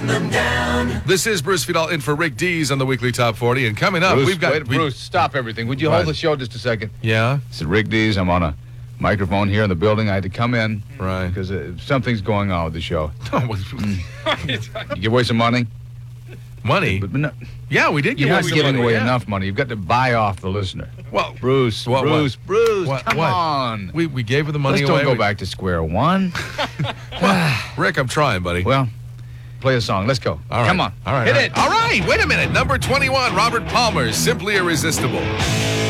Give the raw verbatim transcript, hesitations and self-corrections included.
them down. This is Bruce Fidel in for Rick Dees on the Weekly Top forty. And coming up, Bruce, we've got... wait, we- Bruce, stop everything. Would you What? hold the show just a second? Yeah? This is Rick Dees. I'm on a microphone here in the building. I had to come in. Right. Because uh, something's going on with the show. Mm. You give away some money? Money? But, but no, Yeah, we did give you're away not some giving money, away yeah. enough money. You've got to buy off the listener. Well, Bruce, What, what? Bruce, Bruce, What, come what? on. we, we gave her the money Let's away. don't go We- back to square one. Rick, I'm trying, buddy. Well, play a song. Let's go. All right. Come on. All right. Hit all it. right. All right. Wait a minute. Number twenty-one, Robert Palmer, Simply Irresistible.